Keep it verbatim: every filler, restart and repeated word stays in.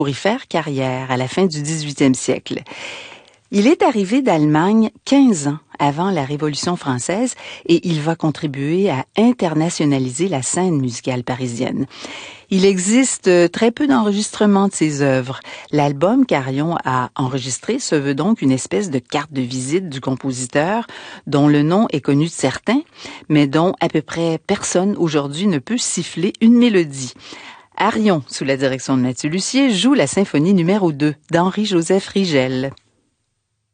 pour y faire carrière à la fin du dix-huitième siècle. Il est arrivé d'Allemagne quinze ans avant la Révolution française et il va contribuer à internationaliser la scène musicale parisienne. Il existe très peu d'enregistrements de ses œuvres. L'album qu'Arion a enregistré se veut donc une espèce de carte de visite du compositeur dont le nom est connu de certains, mais dont à peu près personne aujourd'hui ne peut siffler une mélodie. Arion, sous la direction de Mathieu Lussier, joue la symphonie numéro deux d'Henri-Joseph Rigel.